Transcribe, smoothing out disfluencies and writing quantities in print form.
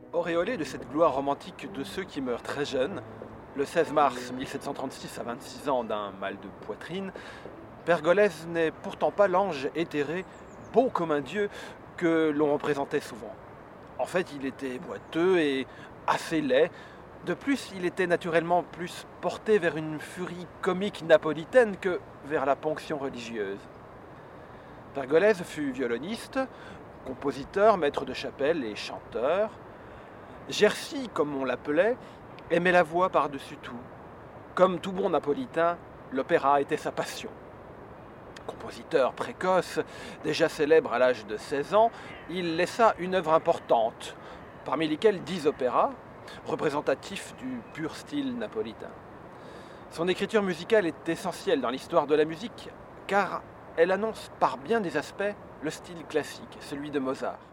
Auréolé de cette gloire romantique de ceux qui meurent très jeunes, le 16 mars 1736 à 26 ans d'un mal de poitrine, Pergolèse n'est pourtant pas l'ange éthéré, beau comme un dieu, que l'on représentait souvent. En fait, il était boiteux et assez laid. De plus, il était naturellement plus porté vers une furie comique napolitaine que vers la ponction religieuse. Pergolèse fut violoniste, compositeur, maître de chapelle et chanteur. Jerzy, comme on l'appelait, aimait la voix par-dessus tout. Comme tout bon napolitain, l'opéra était sa passion. Compositeur précoce, déjà célèbre à l'âge de 16 ans, il laissa une œuvre importante, parmi lesquels 10 opéras, représentatifs du pur style napolitain. Son écriture musicale est essentielle dans l'histoire de la musique, car elle annonce par bien des aspects le style classique, celui de Mozart.